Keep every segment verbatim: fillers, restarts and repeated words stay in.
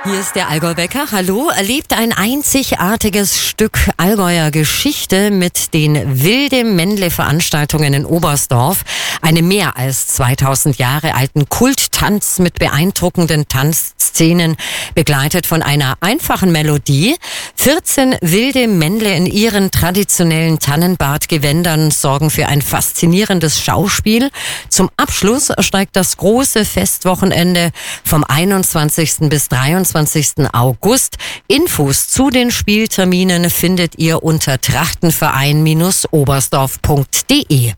Hier ist der Allgäu-Wecker. Hallo, erlebt ein einzigartiges Stück Allgäuer Geschichte mit den Wilde-Männle-Veranstaltungen in Oberstdorf. Eine mehr als zweitausend Jahre alten Kulttanz mit beeindruckenden Tanzszenen, begleitet von einer einfachen Melodie. vierzehn wilde Männle in ihren traditionellen Tannenbartgewändern sorgen für ein faszinierendes Schauspiel. Zum Abschluss steigt das große Festwochenende vom einundzwanzigsten bis dreiundzwanzigsten August. Infos zu den Spielterminen findet ihr unter trachtenverein Bindestrich oberstdorf punkt de.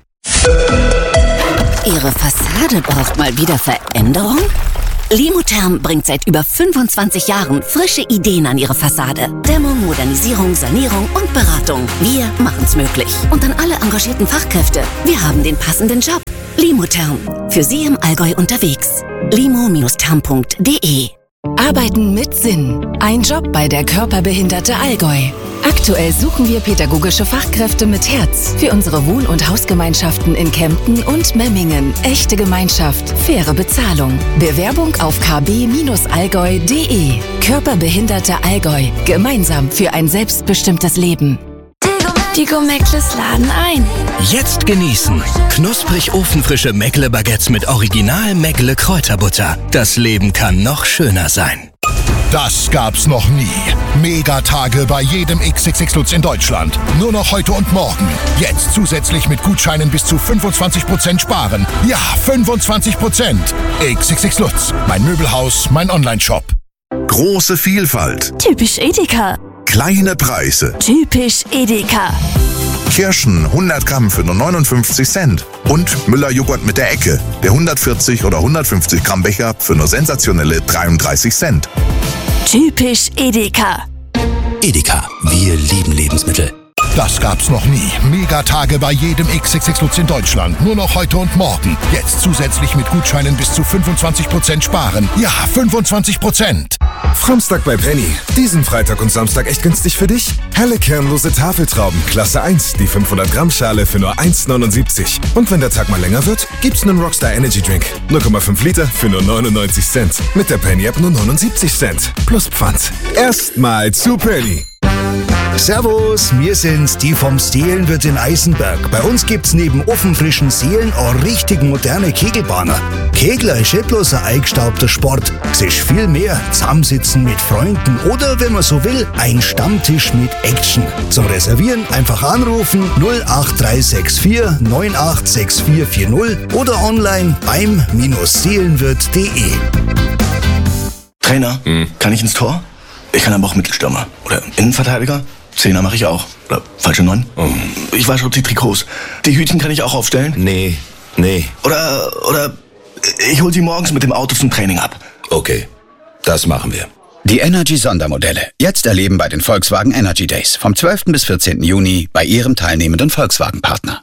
Ihre Fassade braucht mal wieder Veränderung? Limotherm bringt seit über fünfundzwanzig Jahren frische Ideen an Ihre Fassade. Dämmung, Modernisierung, Sanierung und Beratung. Wir machen's möglich. Und an alle engagierten Fachkräfte. Wir haben den passenden Job. Limotherm. Für Sie im Allgäu unterwegs. limo Bindestrich therm punkt de. Arbeiten mit Sinn. Ein Job bei der Körperbehinderte Allgäu. Aktuell suchen wir pädagogische Fachkräfte mit Herz für unsere Wohn- und Hausgemeinschaften in Kempten und Memmingen. Echte Gemeinschaft, faire Bezahlung. Bewerbung auf k b Bindestrich allgäu punkt de. Körperbehinderte Allgäu. Gemeinsam für ein selbstbestimmtes Leben. Die Go-Meckles laden ein. Jetzt genießen. Knusprig ofenfrische Meckle-Baguettes mit Original Meckle Kräuterbutter. Das Leben kann noch schöner sein. Das gab's noch nie. Megatage bei jedem X X X Lutz in Deutschland. Nur noch heute und morgen. Jetzt zusätzlich mit Gutscheinen bis zu fünfundzwanzig Prozent sparen. Ja, fünfundzwanzig Prozent. X X X Lutz. Mein Möbelhaus, mein Online-Shop. Große Vielfalt. Typisch Edeka. Kleine Preise. Typisch Edeka. Kirschen hundert Gramm für nur neunundfünfzig Cent. Und Müller-Joghurt mit der Ecke. Der hundertvierzig oder hundertfünfzig Gramm Becher für nur sensationelle dreiunddreißig Cent. Typisch Edeka. Edeka, wir lieben Lebensmittel. Das gab's noch nie. Megatage bei jedem X X X Lutz in Deutschland. Nur noch heute und morgen. Jetzt zusätzlich mit Gutscheinen bis zu fünfundzwanzig Prozent sparen. Ja, fünfundzwanzig Prozent. Framstag bei Penny. Diesen Freitag und Samstag echt günstig für dich? Helle kernlose Tafeltrauben, Klasse eins, die fünfhundert Gramm Schale für nur eins neunundsiebzig. Und wenn der Tag mal länger wird, gibt's einen Rockstar Energy Drink. null Komma fünf Liter für nur neunundneunzig Cent. Mit der Penny App nur neunundsiebzig Cent. Plus Pfand. Erstmal zu Penny. Servus, wir sind's, die vom Seelenwirt in Eisenberg. Bei uns gibt's neben ofenfrischen Seelen auch richtig moderne Kegelbahner. Kegler ist nicht bloß ein eingestaubter Sport. Es ist viel mehr. Zusammensitzen mit Freunden oder, wenn man so will, ein Stammtisch mit Action. Zum Reservieren einfach anrufen null acht drei sechs vier neun acht sechs vier vier null oder online beim Seelenwirt punkt de. Trainer, hm. kann ich ins Tor? Ich kann aber auch Mittelstürmer. Oder Innenverteidiger. Zehner mache ich auch. Oder falsche Neun. Oh. Ich wasche auch die Trikots. Die Hütchen kann ich auch aufstellen. Nee, nee. Oder, oder ich hol sie morgens mit dem Auto zum Training ab. Okay, das machen wir. Die Energy-Sondermodelle. Jetzt erleben bei den Volkswagen Energy Days. Vom zwölften bis vierzehnten Juni bei Ihrem teilnehmenden Volkswagen-Partner.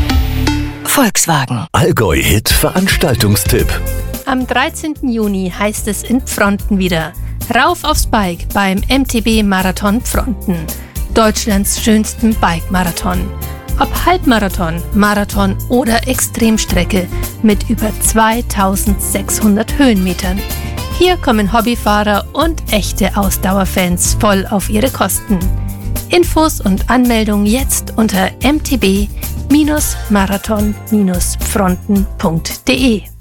Volkswagen. Allgäu-Hit Veranstaltungstipp. Am dreizehnten Juni heißt es in Pfronten wieder. Rauf aufs Bike beim M T B Marathon Pfronten. Deutschlands schönsten Bike-Marathon. Ob Halbmarathon, Marathon oder Extremstrecke mit über zweitausendsechshundert Höhenmetern. Hier kommen Hobbyfahrer und echte Ausdauerfans voll auf ihre Kosten. Infos und Anmeldung jetzt unter m t b Marathon Pfronten punkt de.